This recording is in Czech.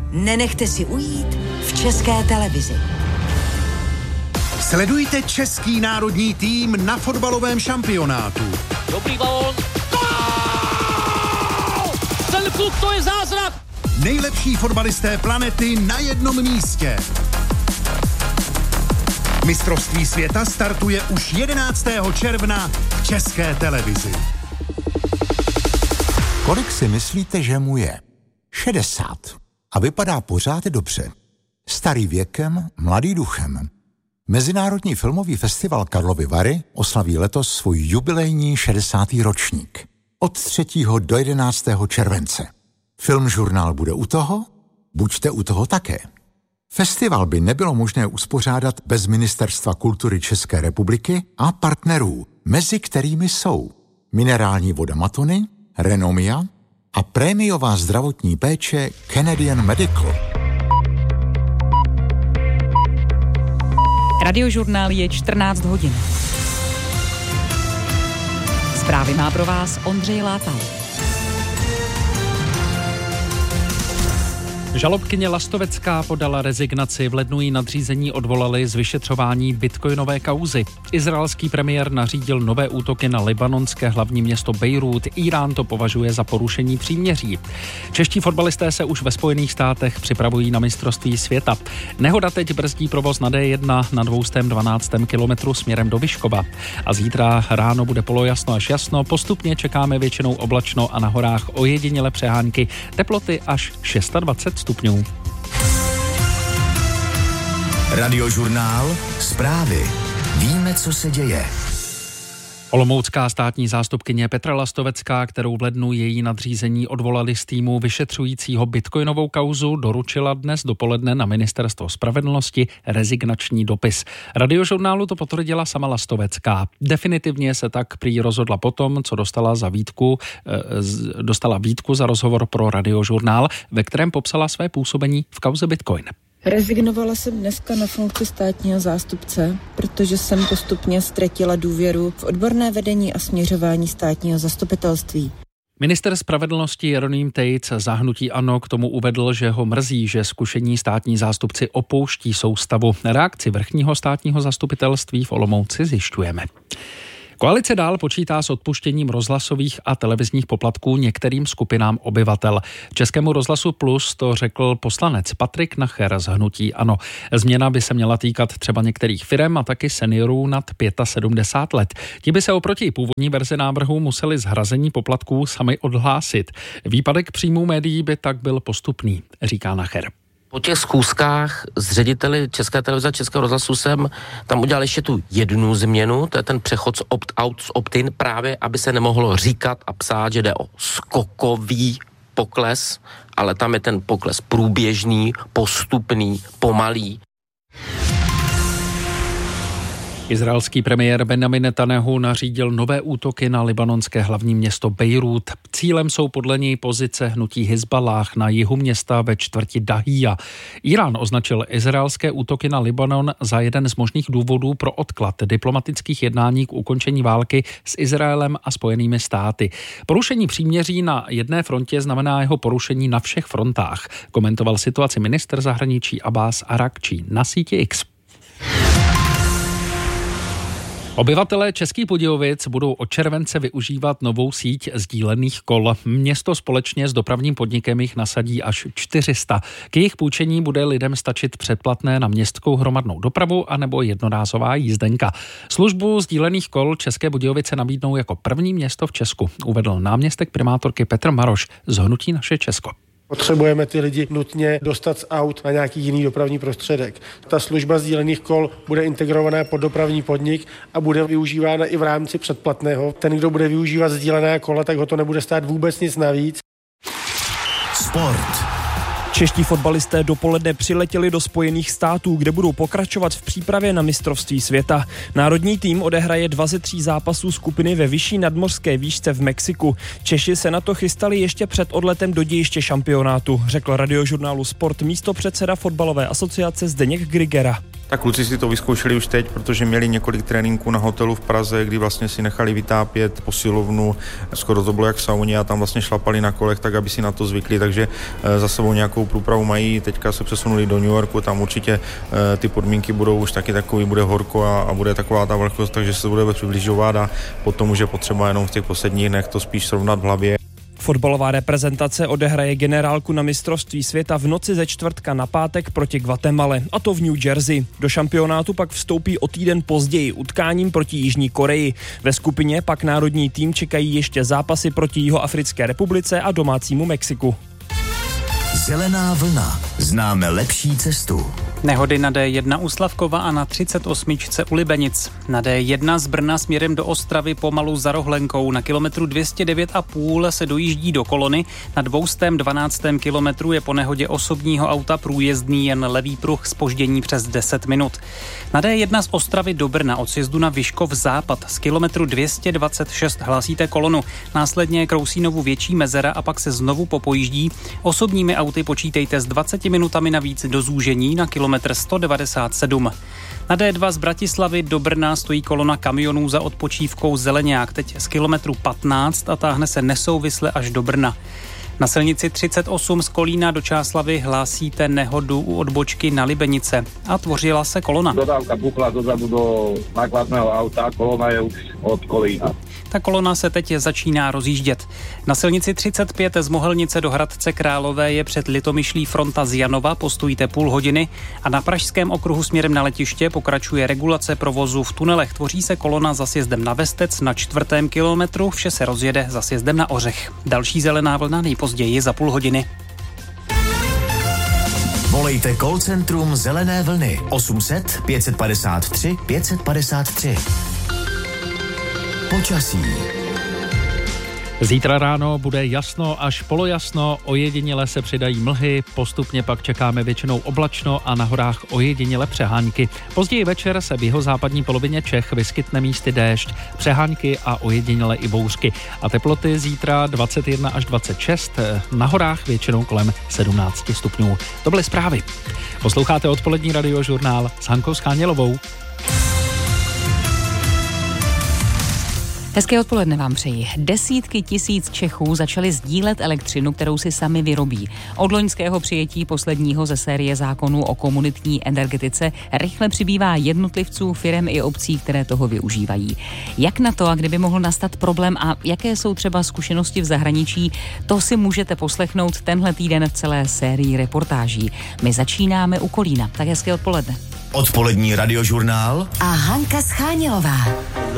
nenechte si ujít v České televizi. Sledujte český národní tým na fotbalovém šampionátu. Dobrý balón. Ten klub, to je zázrak! Nejlepší fotbalisté planety na jednom místě. Mistrovství světa startuje už 11. června v České televizi. Kolik si myslíte, že mu je? 60. A vypadá pořád dobře. Starý věkem, mladý duchem. Mezinárodní filmový festival Karlovy Vary oslaví letos svůj jubilejní 60. ročník. Od 3. do 11. července. Filmžurnál bude u toho? Buďte u toho také. Festival by nebylo možné uspořádat bez Ministerstva kultury České republiky a partnerů, mezi kterými jsou minerální voda Matony, Renomia a prémiová zdravotní péče Canadian Medical. Radiožurnál je 14 hodin. Zprávy má pro vás Ondřej Látal. Žalobkyně Lastovecká podala rezignaci, v lednu jí nadřízení odvolali z vyšetřování bitcoinové kauzy. Izraelský premiér nařídil nové útoky na libanonské hlavní město Bejrút. Irán to považuje za porušení příměří. Čeští fotbalisté se už ve Spojených státech připravují na mistrovství světa. Nehoda teď brzdí provoz na D1 na 212. kilometru směrem do Vyškova. A zítra ráno bude polojasno až jasno, postupně čekáme většinou oblačno a na horách ojediněle přehánky, teploty až 26 stupňů. Radiožurnál, zprávy. Víme, co se děje. Olomoucká státní zástupkyně Petra Lastovecká, kterou v lednu její nadřízení odvolali z týmu vyšetřujícího bitcoinovou kauzu, doručila dnes dopoledne na Ministerstvo spravedlnosti rezignační dopis. Radiožurnálu to potvrdila sama Lastovecká. Definitivně se tak prý rozhodla potom, co dostala výtku za rozhovor pro Radiožurnál, ve kterém popsala své působení v kauze Bitcoin. Rezignovala jsem dneska na funkci státního zástupce, protože jsem postupně ztratila důvěru v odborné vedení a směřování státního zastupitelství. Minister spravedlnosti Jeroným Tejc za hnutí ANO k tomu uvedl, že ho mrzí, že zkušení státní zástupci opouští soustavu. Reakci vrchního státního zastupitelství v Olomouci zjišťujeme. Koalice dál počítá s odpuštěním rozhlasových a televizních poplatků některým skupinám obyvatel. Českému rozhlasu Plus to řekl poslanec Patrik Nacher z hnutí ANO. Změna by se měla týkat třeba některých firem a taky seniorů nad 75 let. Ti by se oproti původní verzi návrhu museli z hrazení poplatků sami odhlásit. Výpadek příjmů médií by tak byl postupný, říká Nacher. Po těch schůzkách s řediteli České televize a Českého rozhlasu jsem tam udělal ještě tu jednu změnu, to je ten přechod z opt-out z opt-in, právě aby se nemohlo říkat a psát, že jde o skokový pokles, ale tam je ten pokles průběžný, postupný, pomalý. Izraelský premiér Benjamin Netanjahu nařídil nové útoky na libanonské hlavní město Bejrút. Cílem jsou podle něj pozice hnutí Hizballáh na jihu města ve čtvrti Dahija. Irán označil izraelské útoky na Libanon za jeden z možných důvodů pro odklad diplomatických jednání k ukončení války s Izraelem a Spojenými státy. Porušení příměří na jedné frontě znamená jeho porušení na všech frontách, komentoval situaci ministr zahraničí Abbás Arakčí na síti X. Obyvatelé Českých Budějovic budou od července využívat novou síť sdílených kol. Město společně s dopravním podnikem jich nasadí až 400. K jejich půjčení bude lidem stačit předplatné na městskou hromadnou dopravu anebo jednorázová jízdenka. Službu sdílených kol České Budějovice nabídnou jako první město v Česku, uvedl náměstek primátorky Petr Maroš z hnutí Naše Česko. Potřebujeme ty lidi nutně dostat z aut na nějaký jiný dopravní prostředek. Ta služba sdílených kol bude integrovaná pod dopravní podnik a bude využívána i v rámci předplatného. Ten, kdo bude využívat sdílená kola, tak ho to nebude stát vůbec nic navíc. Sport. Čeští fotbalisté dopoledne přiletěli do Spojených států, kde budou pokračovat v přípravě na mistrovství světa. Národní tým odehraje 2 ze 3 zápasů skupiny ve vyšší nadmořské výšce v Mexiku. Češi se na to chystali ještě před odletem do dějiště šampionátu, řekl Radiožurnálu Sport místopředseda fotbalové asociace Zdeněk Grigera. Tak kluci si to vyzkoušeli už teď, protože měli několik tréninků na hotelu v Praze, kdy vlastně si nechali vytápět posilovnu, skoro to bylo jak v sauně a tam vlastně šlapali na kolech, tak aby si na to zvykli, takže za sebou nějakou průpravu mají. Teďka se přesunuli do New Yorku, tam určitě ty podmínky budou už taky takový, bude horko a bude taková ta vlhkost, takže se bude přibližovat a potom už je potřeba jenom v těch posledních dnech to spíš srovnat v hlavě. Fotbalová reprezentace odehraje generálku na mistrovství světa v noci ze čtvrtka na pátek proti Guatemale, a to v New Jersey. Do šampionátu pak vstoupí o týden později utkáním proti Jižní Koreji. Ve skupině pak národní tým čekají ještě zápasy proti Jihoafrické republice a domácímu Mexiku. Zelená vlna. Známe lepší cestu. Nehody na D1 u Slavkova a na 38 u Libenic. Na D1 z Brna směrem do Ostravy pomalu za Rohlenkou. Na kilometru 209,5 se dojíždí do kolony. Na 212. kilometru je po nehodě osobního auta průjezdný jen levý pruh, zpoždění přes 10 minut. Na D1 z Ostravy do Brna od sjezdu na Vyškov západ z kilometru 226 hlásíte kolonu. Následně Krousínovu větší mezera a pak se znovu popojíždí. Osobními auty počítejte s 20 minutami navíc do zúžení na kilometr 197. Na D2 z Bratislavy do Brna stojí kolona kamionů za odpočívkou Zeleňák, teď z kilometru 15 a táhne se nesouvisle až do Brna. Na silnici 38 z Kolína do Čáslavy hlásíte nehodu u odbočky na Libenice a tvořila se kolona. Dodávka bukla dozadu do nákladného auta, kolona je už od Kolína. Ta kolona se teď začíná rozjíždět. Na silnici 35 z Mohelnice do Hradce Králové je před Litomyšlí fronta z Janova, postojíte půl hodiny a na Pražském okruhu směrem na letiště pokračuje regulace provozu v tunelech. Tvoří se kolona za sjezdem na Vestec na 4. kilometru, vše se rozjede za sjezdem na Ořech. Další zelená vlna nejpozději za půl hodiny. Volejte call centrum Zelené vlny 800 553 553. Počasí. Zítra ráno bude jasno až polojasno, ojediněle se přidají mlhy, postupně pak čekáme většinou oblačno a na horách ojediněle přehánky. Později večer se v jihozápadní polovině Čech vyskytne místy déšť, přehánky a ojediněle i bouřky. A teploty zítra 21 až 26, na horách většinou kolem 17 stupňů. To byly zprávy. Posloucháte odpolední radiožurnál s Hankou Schánělovou. Hezké odpoledne vám přeji. Desítky tisíc Čechů začali sdílet elektřinu, kterou si sami vyrobí. Od loňského přijetí posledního ze série zákonů o komunitní energetice rychle přibývá jednotlivců, firem i obcí, které toho využívají. Jak na to a kdyby mohl nastat problém a jaké jsou třeba zkušenosti v zahraničí, to si můžete poslechnout tenhle týden v celé sérii reportáží. My začínáme u Kolína. Tak hezké odpoledne. Odpolední radiožurnál a Hanka Schánělová.